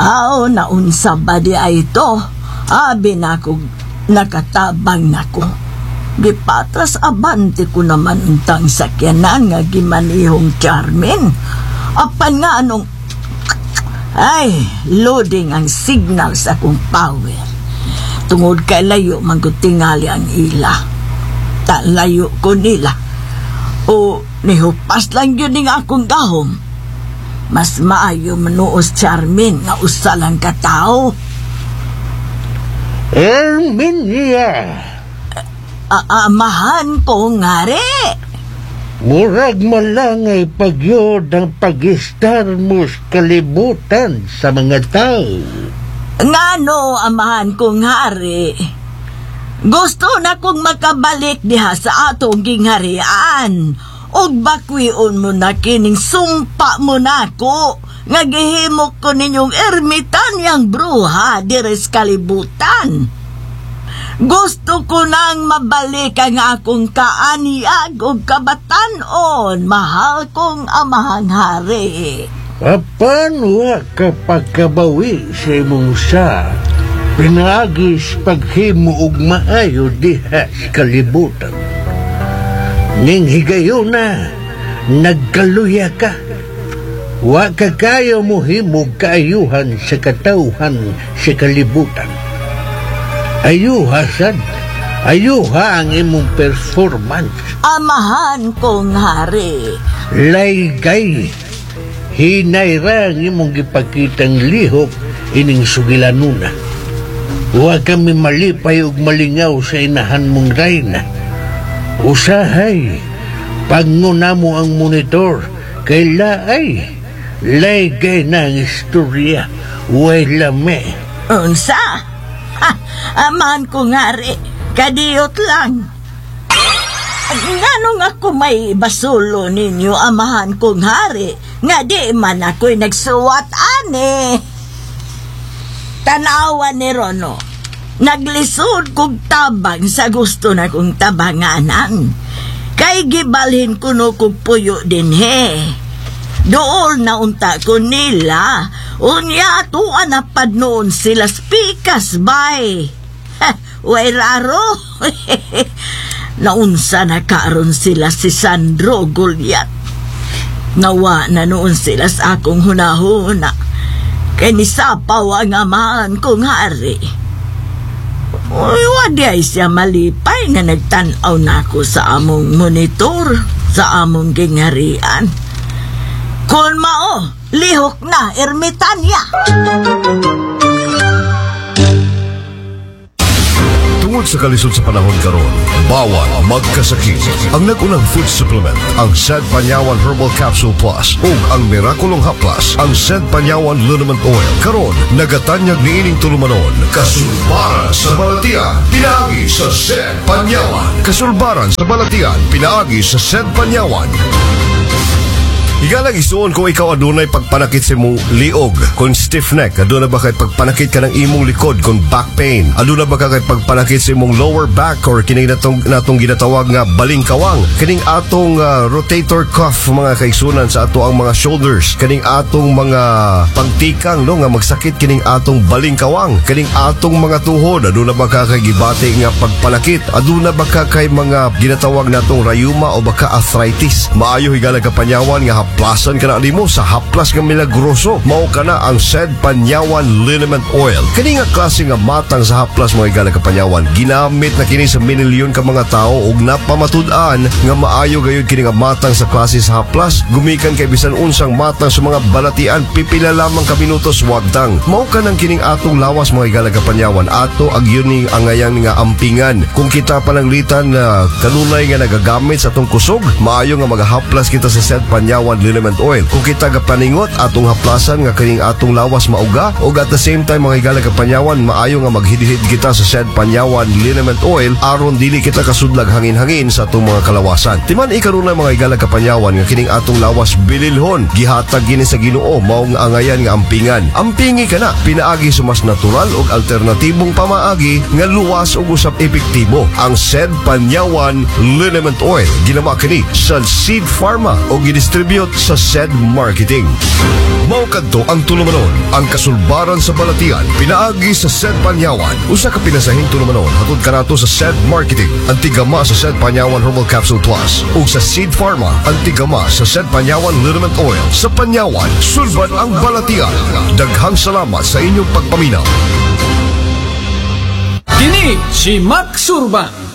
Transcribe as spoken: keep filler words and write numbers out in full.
Aw, naunsa ba di ay ito? Abi na ko, nakatabang na ko. Gipatras abante ko naman untang sakyanan nga gimanihong Charmin. Apan nga anong... Ay, loading ang signal sa akong power. Tungod kay layo manggutingali ang ila. Ta layo ko nila. O nihupas lang yun ng akong gahom. Mas maayo manuos Charmin nga usa lang katao. Erminia, Aamahan ko ngari. murag mo lang ay pagyod ang pag-istar mo sa kalibutan sa mga tao. Ngano, amahan ko ngari? Gusto na kong makabalik diha sa atong gingharian. Og bakwion mo na kining sumpa mo nako nga gihimok ko ninyong ermitan yang bruha dire sa kalibutan. Gusto ko nang mabalik ang akong kaaniyag o kabatanon, mahal kong amahang hari. Apan wa ka pagkabawi sa imong sa pinagis paghimo og maayo diha sa kalibutan. Ning higayon na nagkaluya ka. Wa ka kayo mo himog kaayuhan sa katauhan sa kalibutan. Ayuha sad, ayuha ang imong performance. Amahan kong hari. Laygay, hinay ra ang imong gipakitang lihok ining sugilanuna. Wa kami malipay ug malingaw sa inahan mong rayna. Usahay, panguna mo ang monitor, kay laay, laygay na ang istorya, way lame. Unsa? Ha, amahan ko ngari, kadiyot lang. Nganong ako may basulo ninyo, amahan kong hari, nga di man ako'y nagsuwat, ane. Tanawan ni Rono, naglisod kong tabang sa gusto na kong tabanganan. Kay gibalhin ko no kong puyo din he. Doon na unta ko nila, unya tuan na pad noon sila spikas bay. Way raro. Naunsa na karon sila si Sandro Goliath. Nawa na noon sila sa akong hunahuna. Kay nisapaw ang amahan kong hari. Uy, wadi ay siya malipay nga nagtanaw na ako sa among monitor, sa among gingharian. Kung mao, lihok na, ermitanya. Tungod sa kalisod sa panahon karon, bawal magkasakit. Ang nag-unang food supplement, ang Sed Panyawan Herbal Capsule Plus ug ang Miraculong Haplas, ang Sed Panyawan Liniment Oil. Karon, nagatanyag niining tulumanon, kasulbaran sa balatian, pinaagi sa Sed Panyawan. Kasulbaran sa balatian, pinaagi sa Sed Panyawan. Higalang isuon kung ikaw adunay pagpanakit sa imong liog, kung stiff neck, aduna ba kay pagpanakit ka ng imong likod, kung back pain, aduna ba ka kay pagpanakit sa imong lower back or kining natong, natong ginatawag nga balingkawang, kining atong uh, rotator cuff mga kaigsunan sa ato ang mga shoulders, kining atong mga pagtikang no nga magsakit, kining atong balingkawang, kining atong mga tuhod, aduna ba ka kay gibati nga pagpanakit, aduna ba ka kay mga ginatawag natong rayuma o baka arthritis. Maayo higalang kapanyawan nga haplasan ka na nimo sa haplas nga milagroso. Mao ka na ang Sed Panyawan Liniment Oil. Kini nga klase nga matang sa haplas mga higala kapanyawan, ginamit na kini sa minilyon ka mga tao ug napamatud-an nga maayo gayud kini nga matang sa klase sa haplas. Gumikan kay bisan unsang matang sa mga balatian, pipila lamang ka minutos wagtang. Mao ka nang kining atong lawas mga higala kapanyawan, ato ag yun ang ngayang nga ampingan. Kung kita pananglitan na kanunay nga nagagamit sa atong kusog, maayo nga magahaplas kita sa Sed Panyawan Liniment Oil. Kung kita gapaningot atong haplasan nga kining atong lawas mauga, ug at the same time mga higala kapanyawan, maayo nga maghidhid kita sa Sed Panyawan Liniment Oil aron dili kita kasudlag hangin-hangin sa atong mga kalawasan. Timan ikaruna mga higala kapanyawan nga kining atong lawas bililhon, gihatag gini sa Ginoo, mao nga angayan nga ampingan. Ampingi kana pinaagi sa mas natural ug alternatibong pamaagi nga luwas ug usab epektibo. Ang Sed Panyawan Liniment Oil ginama kini sa Seed Pharma o gidistribute Balot sa S E D Marketing. Maukadto ang tulumanon, ang kasulbaran sa balatian, pinaagi sa S E D Panyawan. Usa ka pinasahing tulumanon, hatod kanato sa S E D Marketing, ang tigama sa S E D Panyawan Herbal Capsule Plus, ug sa Seed Pharma, ang tigama sa S E D Panyawan Liniment Oil. Sa Panyawan, sulbad ang balatian. Daghang salamat sa inyong pagpaminaw. Kini si Mac Surban